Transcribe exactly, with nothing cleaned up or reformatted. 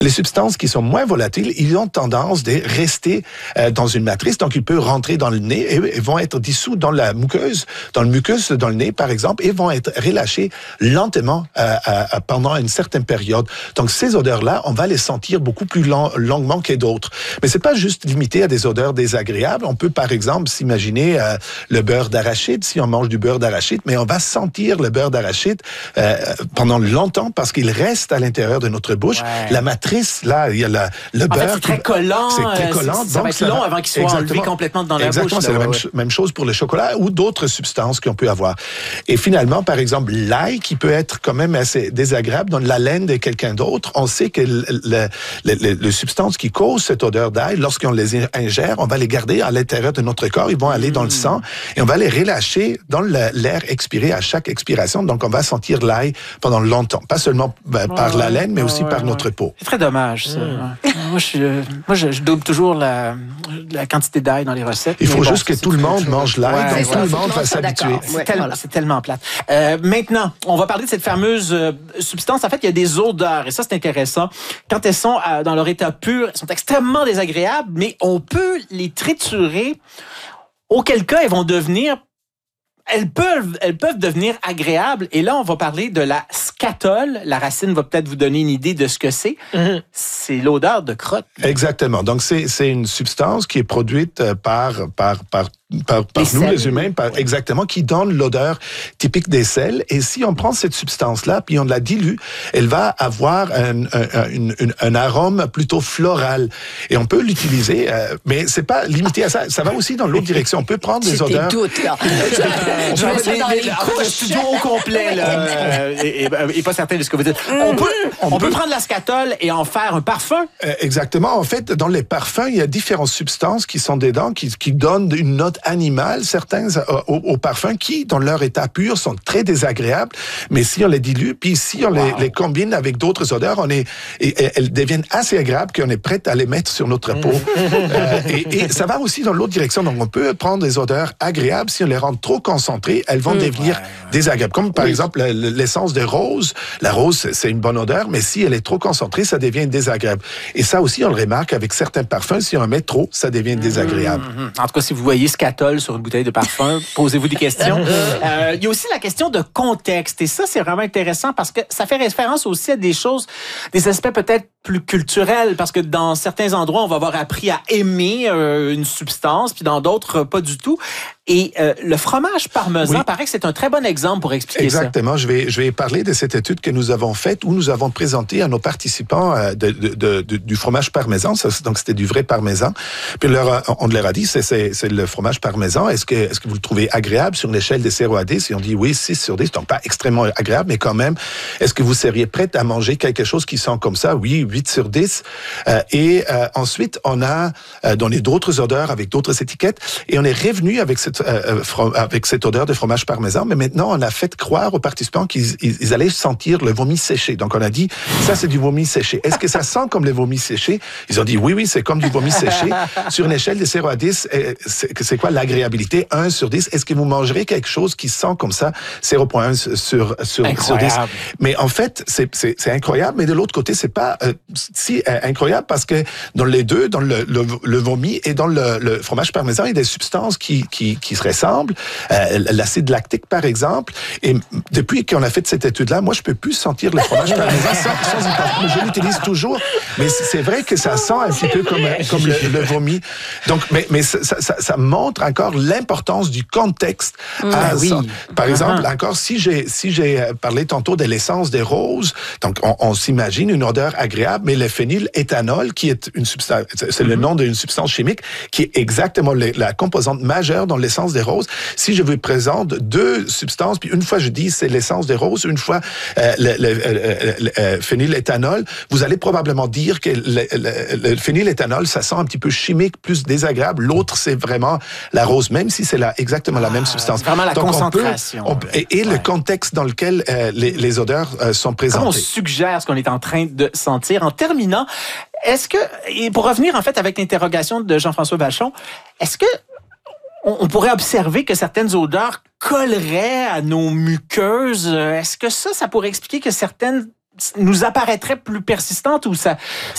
Les substances qui sont moins volatiles, ils ont tendance de rester euh, dans une matrice, donc ils peuvent rentrer dans le nez et, et vont être dissous dans la muqueuse, dans le mucus dans le nez par exemple, et vont être relâchés lentement euh, euh, pendant une certaine période. Donc ces odeurs-là, on va les sentir beaucoup plus long, longuement que d'autres. Mais c'est pas juste limité à des odeurs désagréables. On peut par exemple s'imaginer euh, le beurre d'arachide, si on mange du beurre d'arachide, mais on va sentir le beurre d'arachide euh, pendant longtemps parce qu'il reste à l'intérieur de notre bouche. Ouais. La matrice là, il y a la, le en beurre. Fait, c'est très collant. C'est très collant. Ça, ça va être long avant qu'il soit exactement. enlevé complètement dans la exactement, bouche. Exactement, c'est là, la ouais. même, même chose pour le chocolat ou d'autres substances qu'on peut avoir. Et finalement, par exemple, l'ail qui peut être quand même assez désagréable dans la laine de quelqu'un d'autre. On sait que le, le, le, le, le substance qui cause cette odeur d'ail, lorsqu'on les ingère, on va les garder à l'intérieur de notre corps. Ils vont aller mmh. dans le sang et on va les relâcher dans l'air expiré à chaque expiration. Donc, on va sentir l'ail pendant longtemps. Pas seulement ben, ouais, par la laine, mais aussi ouais, par ouais. notre peau. C'est très dommage, ça. Mmh. Moi, je, moi, je, je double toujours la, la quantité d'ail dans les recettes. Il faut bon, juste que tout le monde mange l'ail, ouais, donc tout le monde va s'habituer. C'est, tel, voilà. c'est tellement plate. Euh, maintenant, on va parler de cette fameuse euh, substance. En fait, il y a des odeurs, et ça, c'est intéressant. Quand elles sont euh, dans leur état pur, elles sont extrêmement désagréables, mais on peut les triturer, auquel cas, elles vont devenir Elles peuvent, elles peuvent devenir agréables. Et là, on va parler de la scatole. La racine va peut-être vous donner une idée de ce que c'est. Mm-hmm. C'est l'odeur de crotte. Exactement. Donc, c'est, c'est une substance qui est produite par, par, par par, par nous, les humains, par, ouais. exactement, qui donne l'odeur typique des sels. Et si on prend cette substance-là, puis on la dilue, elle va avoir un, un, un, un, un arôme plutôt floral. Et on peut l'utiliser, euh, mais c'est pas limité à ça. Ça va aussi dans l'autre direction. On peut prendre des odeurs... doutes, là. Je vais essayer dans les couches. Le studio au complet, là, euh, et, et, et pas certain de ce que vous dites. On peut, on, on peut, peut prendre la scatole et en faire un parfum. Euh, exactement. En fait, dans les parfums, il y a différentes substances qui sont dedans, qui, qui donnent une note animales, certains euh, aux, aux parfums qui, dans leur état pur, sont très désagréables, mais si on les dilue, puis si on wow. les, les combine avec d'autres odeurs, on est, et, et, elles deviennent assez agréables qu'on est prêt à les mettre sur notre peau. euh, et, et ça va aussi dans l'autre direction. Donc, on peut prendre des odeurs agréables. Si on les rend trop concentrées, elles vont mmh. devenir ouais, ouais. désagréables. Comme par oui. exemple l'essence de rose. La rose, c'est une bonne odeur, mais si elle est trop concentrée, ça devient désagréable. Et ça aussi, on le remarque avec certains parfums. Si on en met trop, ça devient désagréable. Mmh. En tout cas, si vous voyez scatole sur une bouteille de parfum, posez-vous des questions. Euh, il y a aussi la question de contexte. Et ça, c'est vraiment intéressant parce que ça fait référence aussi à des choses, des aspects peut-être plus culturels. Parce que dans certains endroits, on va avoir appris à aimer euh, une substance, puis dans d'autres, pas du tout. Et euh, le fromage parmesan, oui. paraît que c'est un très bon exemple pour expliquer Exactement. ça. Exactement. Je vais, je vais parler de cette étude que nous avons faite où nous avons présenté à nos participants euh, de, de, de, de, du fromage parmesan. Ça, donc, c'était du vrai parmesan. Puis leur, on leur a dit, c'est, c'est, c'est le fromage parmesan. Est-ce que, est-ce que vous le trouvez agréable sur une échelle de zéro à dix? Et on dit oui, six sur dix. Donc, pas extrêmement agréable, mais quand même, est-ce que vous seriez prête à manger quelque chose qui sent comme ça? Oui, huit sur dix. Euh, et euh, ensuite, on a euh, donné d'autres odeurs avec d'autres étiquettes et on est revenu avec cette Euh, avec cette odeur de fromage parmesan, mais maintenant, on a fait croire aux participants qu'ils ils, ils allaient sentir le vomi séché. Donc, on a dit, ça, c'est du vomi séché. Est-ce que ça sent comme le vomi séché? Ils ont dit, oui, oui, c'est comme du vomi séché. Sur une échelle de zéro à dix, c'est, c'est quoi l'agréabilité? un sur dix. Est-ce que vous mangerez quelque chose qui sent comme ça? zéro virgule un sur, sur, sur dix. Mais en fait, c'est, c'est, c'est incroyable, mais de l'autre côté, c'est pas euh, si euh, incroyable parce que dans les deux, dans le, le, le vomi et dans le, le fromage parmesan, il y a des substances qui, qui, qui se ressemblent. Euh, l'acide lactique, par exemple. Et depuis qu'on a fait cette étude-là, moi, je peux plus sentir le fromage parmesan sans, sans y penser. Je l'utilise toujours, mais c'est vrai que ça sent un petit peu comme, comme le, le vomi. Donc, mais, mais ça, ça, ça montre encore l'importance du contexte. Mmh, à oui. ça. Par exemple, uh-huh. encore, si j'ai, si j'ai parlé tantôt de l'essence des roses, donc on, on s'imagine une odeur agréable, mais le phényléthanol, qui est une substance, c'est mmh. le nom d'une substance chimique, qui est exactement le, la composante majeure dans l'essence des roses. Si je vous présente deux substances, puis une fois je dis c'est l'essence des roses, une fois euh, le, le, le, le euh, phényléthanol, vous allez probablement dire que le, le, le phényléthanol, ça sent un petit peu chimique, plus désagréable. L'autre, c'est vraiment la rose, même si c'est la, exactement la même substance. Vraiment la Donc, concentration. On peut, on, et et ouais. le contexte dans lequel euh, les, les odeurs euh, sont présentées. Comment on suggère ce qu'on est en train de sentir? En terminant, est-ce que, et pour revenir en fait avec l'interrogation de Jean-François Vachon, est-ce que on pourrait observer que certaines odeurs colleraient à nos muqueuses? Est-ce que ça, ça pourrait expliquer que certaines nous apparaîtraient plus persistantes ou ça,